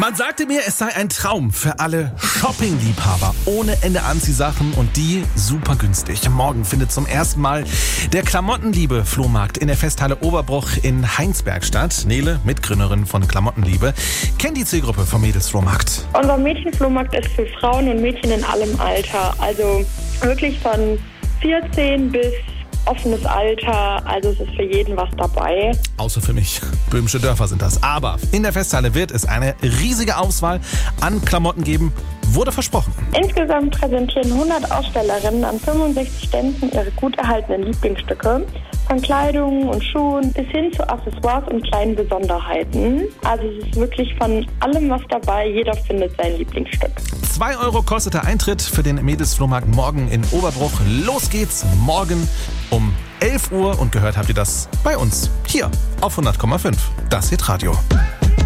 Man sagte mir, es sei ein Traum für alle Shopping-Liebhaber. Ohne Ende Anziehsachen und die super günstig. Morgen findet zum ersten Mal der Klamottenliebe-Flohmarkt in der Festhalle Oberbruch in Heinsberg statt. Nele, Mitgründerin von Klamottenliebe, kennt die Zielgruppe vom Mädelsflohmarkt. Unser Mädchenflohmarkt ist für Frauen und Mädchen in allem Alter. Also wirklich von 14 bis offenes Alter, also es ist für jeden was dabei. Außer für mich. Böhmische Dörfer sind das. Aber in der Festhalle wird es eine riesige Auswahl an Klamotten geben, wurde versprochen. Insgesamt präsentieren 100 Ausstellerinnen an 65 Ständen ihre gut erhaltenen Lieblingsstücke. Von Kleidung und Schuhen bis hin zu Accessoires und kleinen Besonderheiten. Also es ist wirklich von allem was dabei. Jeder findet sein Lieblingsstück. 2 € kostet der Eintritt für den Mädelsflohmarkt morgen in Oberbruch. Los geht's morgen um 11 Uhr und gehört habt ihr das bei uns hier auf 100,5. Das Hitradio.